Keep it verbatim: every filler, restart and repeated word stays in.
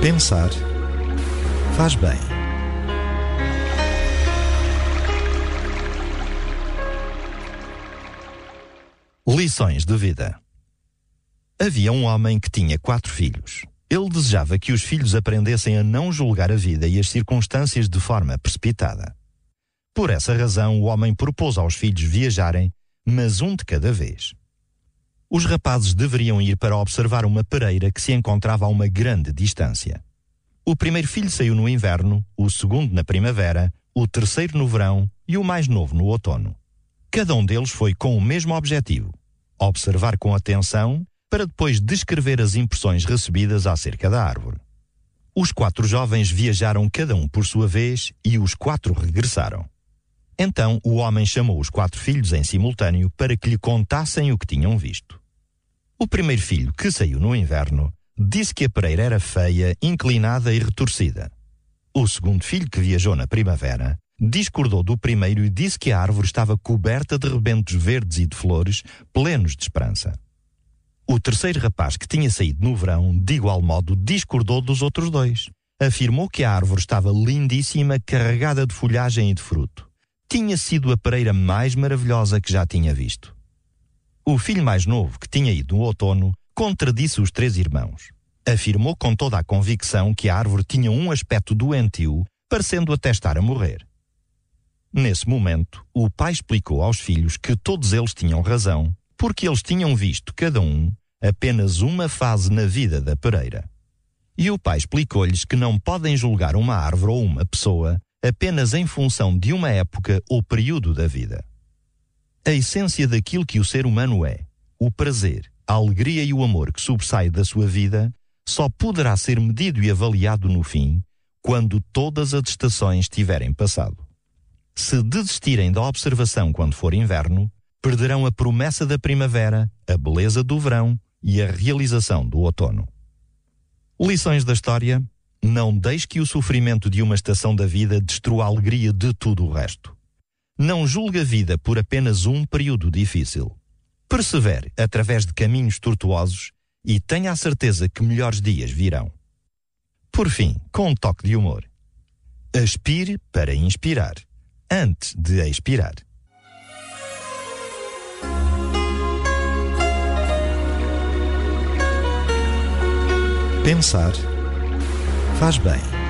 Pensar faz bem. Lições de vida. Havia um homem que tinha quatro filhos. Ele desejava que os filhos aprendessem a não julgar a vida e as circunstâncias de forma precipitada. Por essa razão, o homem propôs aos filhos viajarem, mas um de cada vez. Os rapazes deveriam ir para observar uma pereira que se encontrava a uma grande distância. O primeiro filho saiu no inverno, o segundo na primavera, o terceiro no verão e o mais novo no outono. Cada um deles foi com o mesmo objetivo: observar com atenção para depois descrever as impressões recebidas acerca da árvore. Os quatro jovens viajaram cada um por sua vez e os quatro regressaram. Então o homem chamou os quatro filhos em simultâneo para que lhe contassem o que tinham visto. O primeiro filho, que saiu no inverno, disse que a pereira era feia, inclinada e retorcida. O segundo filho, que viajou na primavera, discordou do primeiro e disse que a árvore estava coberta de rebentos verdes e de flores, plenos de esperança. O terceiro rapaz, que tinha saído no verão, de igual modo discordou dos outros dois. Afirmou que a árvore estava lindíssima, carregada de folhagem e de fruto. Tinha sido a pereira mais maravilhosa que já tinha visto. O filho mais novo, que tinha ido no outono, contradisse os três irmãos. Afirmou com toda a convicção que a árvore tinha um aspecto doentio, parecendo até estar a morrer. Nesse momento, o pai explicou aos filhos que todos eles tinham razão, porque eles tinham visto, cada um, apenas uma fase na vida da pereira. E o pai explicou-lhes que não podem julgar uma árvore ou uma pessoa apenas em função de uma época ou período da vida. A essência daquilo que o ser humano é, o prazer, a alegria e o amor que sobressai da sua vida, só poderá ser medido e avaliado no fim, quando todas as estações tiverem passado. Se desistirem da observação quando for inverno, perderão a promessa da primavera, a beleza do verão e a realização do outono. Lições da história: não deixe que o sofrimento de uma estação da vida destrua a alegria de tudo o resto. Não julgue a vida por apenas um período difícil. Persevere através de caminhos tortuosos e tenha a certeza que melhores dias virão. Por fim, com um toque de humor: aspire para inspirar, antes de expirar. Pensar faz bem.